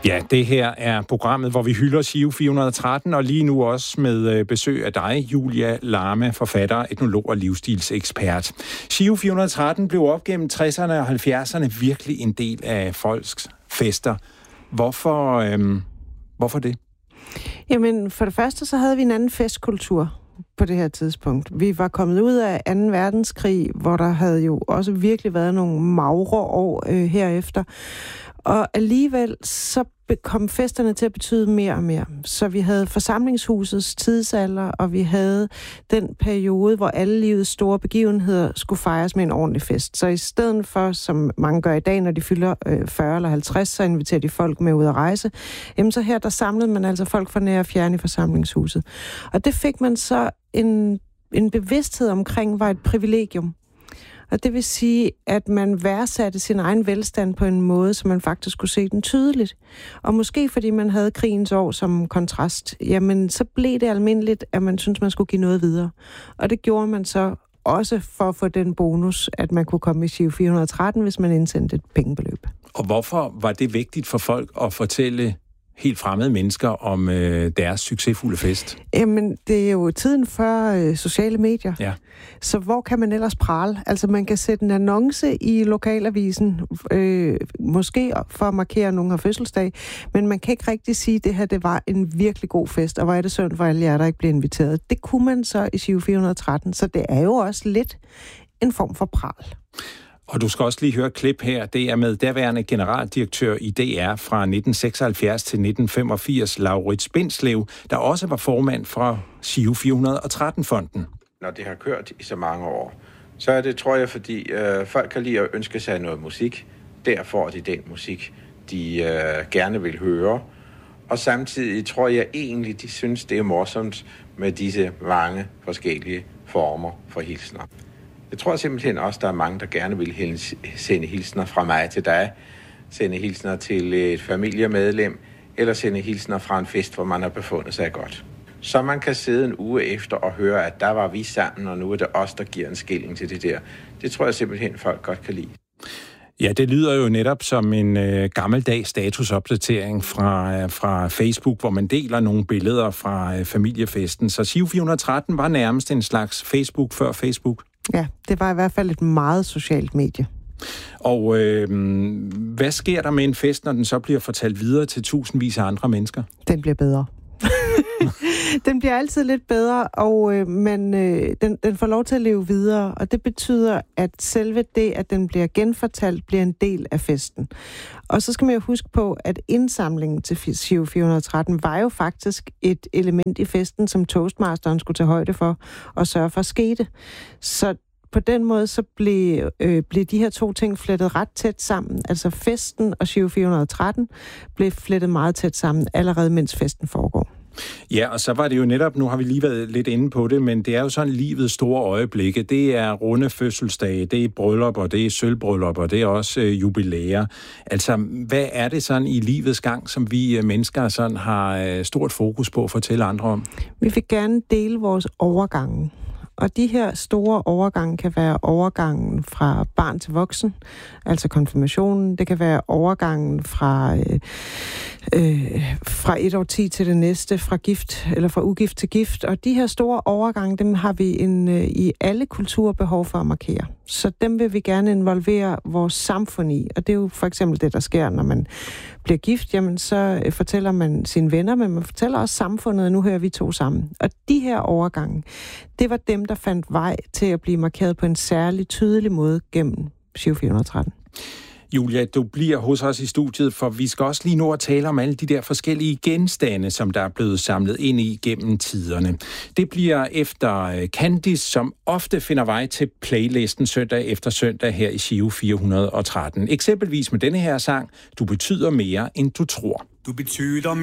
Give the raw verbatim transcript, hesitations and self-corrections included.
Ja, det her er programmet, hvor vi hylder Giro fire hundrede og tretten, og lige nu også med besøg af dig, Julia Larme, forfatter, etnolog og livsstilsekspert. Giro fire hundrede og tretten blev op gennem tresserne og halvfjerdserne virkelig en del af folks fester. Hvorfor, øhm, hvorfor det? Jamen, for det første så havde vi en anden festkultur på det her tidspunkt. Vi var kommet ud af anden verdenskrig, hvor der havde jo også virkelig været nogle magre år øh, herefter. Og alligevel så kom festerne til at betyde mere og mere. Så vi havde forsamlingshusets tidsalder, og vi havde den periode, hvor alle livets store begivenheder skulle fejres med en ordentlig fest. Så i stedet for, som mange gør i dag, når de fylder øh, fyrre eller halvtreds, så inviterer de folk med ud at rejse. Jamen så her, der samlede man altså folk fra nær og fjern i forsamlingshuset. Og det fik man så en, en bevidsthed omkring, var et privilegium. Og det vil sige, at man værdsatte sin egen velstand på en måde, så man faktisk kunne se den tydeligt. Og måske fordi man havde krigens år som kontrast, jamen så blev det almindeligt, at man syntes, man skulle give noget videre. Og det gjorde man så også for at få den bonus, at man kunne komme i Giro fire hundrede og tretten, hvis man indsendte et pengebeløb. Og hvorfor var det vigtigt for folk at fortælle helt fremmede mennesker om øh, deres succesfulde fest? Jamen, det er jo tiden før øh, sociale medier. Ja. Så hvor kan man ellers prale? Altså, man kan sætte en annonce i lokalavisen, øh, måske for at markere, at nogen har fødselsdag, men man kan ikke rigtig sige, at det her det var en virkelig god fest, og hvor er det synd, hvor alle jer, der ikke blev inviteret. Det kunne man så i Giro fire hundrede og tretten, så det er jo også lidt en form for pral. Og du skal også lige høre et klip her. Det er med daværende generaldirektør i D R fra nitten seksoghalvfjerds til nitten femogfirs, Laurits Bindslev, der også var formand for Giro fire hundrede og tretten-fonden. Når det har kørt i så mange år, så er det, tror jeg, fordi øh, folk kan lide at ønske sig noget musik. Der får de den musik, de øh, gerne vil høre. Og samtidig tror jeg egentlig, de synes, det er morsomt med disse mange forskellige former for hilsner. Jeg tror simpelthen også, der er mange, der gerne vil sende hilsner fra mig til dig, sende hilsner til et familiemedlem, eller sende hilsner fra en fest, hvor man har befundet sig godt. Så man kan sidde en uge efter og høre, at der var vi sammen, og nu er det os, der giver en skilling til det der. Det tror jeg simpelthen, folk godt kan lide. Ja, det lyder jo netop som en øh, gammeldags statusopdatering fra, øh, fra Facebook, hvor man deler nogle billeder fra øh, familiefesten. Så Giro fire hundrede og tretten var nærmest en slags Facebook før Facebook. Ja, det var i hvert fald et meget socialt medie. Og øh, hvad sker der med en fest, når den så bliver fortalt videre til tusindvis af andre mennesker? Den bliver bedre. Den bliver altid lidt bedre, og øh, man, øh, den, den får lov til at leve videre, og det betyder, at selve det, at den bliver genfortalt, bliver en del af festen. Og så skal man jo huske på, at indsamlingen til Giro fire hundrede og tretten var jo faktisk et element i festen, som toastmasteren skulle tage højde for og sørge for at skete. Så på den måde så blev, øh, blev de her to ting flettet ret tæt sammen. Altså festen og Giro fire hundrede og tretten blev flettet meget tæt sammen, allerede mens festen foregår. Ja, og så var det jo netop, nu har vi lige været lidt inde på det, men det er jo sådan livets store øjeblikke. Det er runde fødselsdage, det er bryllupper, det er sølvbryllupper, det er også øh, jubilæer. Altså, hvad er det sådan i livets gang, som vi øh, mennesker sådan har øh, stort fokus på at fortælle andre om? Vi vil gerne dele vores overgange. Og de her store overgange kan være overgangen fra barn til voksen, altså konfirmationen. Det kan være overgangen fra, øh, øh, fra et årti til det næste, fra gift eller fra ugift til gift. Og de her store overgange, dem har vi en, øh, i alle kulturer behov for at markere. Så dem vil vi gerne involvere vores samfund i. Og det er jo for eksempel det, der sker, når man bliver gift. Jamen, så øh, fortæller man sine venner, men man fortæller også samfundet, og nu hører vi to sammen. Og de her overgange, det var dem, der fandt vej til at blive markeret på en særlig tydelig måde gennem Giro fire hundrede og tretten. Julia, du bliver hos os i studiet, for vi skal også lige nå at tale om alle de der forskellige genstande, som der er blevet samlet ind i gennem tiderne. Det bliver efter Candice, som ofte finder vej til playlisten søndag efter søndag her i Giro fire hundrede og tretten. Eksempelvis med denne her sang, Du betyder mere, end du tror. Du betyder